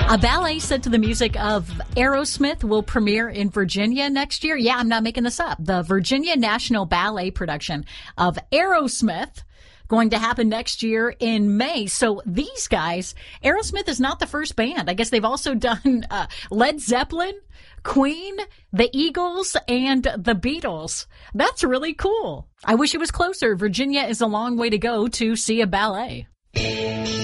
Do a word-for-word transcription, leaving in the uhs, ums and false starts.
A ballet set to the music of Aerosmith will premiere in Virginia next year. Yeah, I'm not making this up. The Virginia National Ballet production of Aerosmith going to happen next year in May. So these guys, Aerosmith is not the first band. I guess they've also done uh, Led Zeppelin, Queen, the Eagles, and the Beatles. That's really cool. I wish it was closer. Virginia is a long way to go to see a ballet.